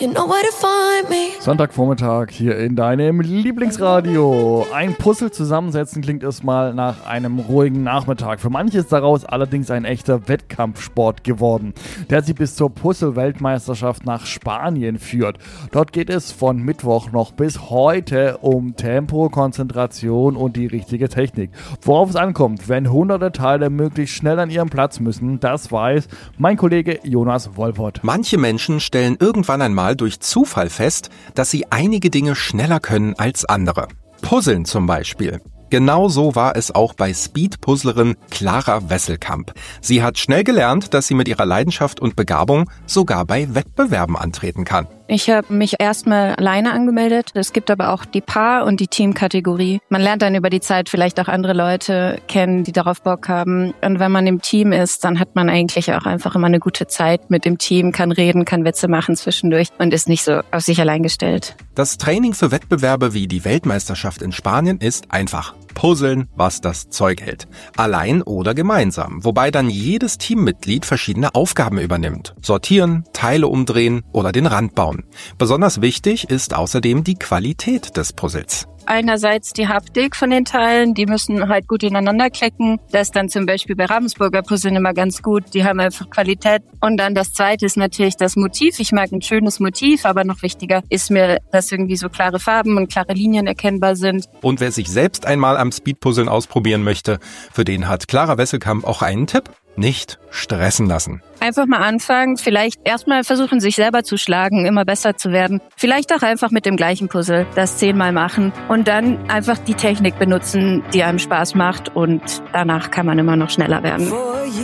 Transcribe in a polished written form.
You know where to find me. Sonntagvormittag hier in deinem Lieblingsradio. Ein Puzzle zusammensetzen klingt erstmal nach einem ruhigen Nachmittag. Für manche ist daraus allerdings ein echter Wettkampfsport geworden, der sie bis zur Puzzle-Weltmeisterschaft nach Spanien führt. Dort geht es von Mittwoch noch bis heute um Tempo, Konzentration und die richtige Technik. Worauf es ankommt, wenn hunderte Teile möglichst schnell an ihren Platz müssen, das weiß mein Kollege Jonas Wolpert. Manche Menschen stellen irgendwann einmal durch Zufall fest, dass sie einige Dinge schneller können als andere. Puzzeln zum Beispiel. Genauso war es auch bei Speed-Puzzlerin Clara Wesselkamp. Sie hat schnell gelernt, dass sie mit ihrer Leidenschaft und Begabung sogar bei Wettbewerben antreten kann. Ich habe mich erstmal alleine angemeldet. Es gibt aber auch die Paar- und die Teamkategorie. Man lernt dann über die Zeit vielleicht auch andere Leute kennen, die darauf Bock haben. Und wenn man im Team ist, dann hat man eigentlich auch einfach immer eine gute Zeit mit dem Team, kann reden, kann Witze machen zwischendurch und ist nicht so auf sich allein gestellt. Das Training für Wettbewerbe wie die Weltmeisterschaft in Spanien ist einfach. Puzzeln, was das Zeug hält. Allein oder gemeinsam. Wobei dann jedes Teammitglied verschiedene Aufgaben übernimmt. Sortieren, Teile umdrehen oder den Rand bauen. Besonders wichtig ist außerdem die Qualität des Puzzles. Einerseits die Haptik von den Teilen, die müssen halt gut ineinander klicken. Das ist dann zum Beispiel bei Ravensburger Puzzeln immer ganz gut. Die haben einfach Qualität. Und dann das Zweite ist natürlich das Motiv. Ich mag ein schönes Motiv, aber noch wichtiger ist mir, dass irgendwie so klare Farben und klare Linien erkennbar sind. Und wer sich selbst einmal am Speedpuzzeln ausprobieren möchte, für den hat Clara Wesselkamp auch einen Tipp. Nicht stressen lassen. Einfach mal anfangen, vielleicht erstmal versuchen, sich selber zu schlagen, immer besser zu werden. Vielleicht auch einfach mit dem gleichen Puzzle das 10-mal machen und dann einfach die Technik benutzen, die einem Spaß macht und danach kann man immer noch schneller werden.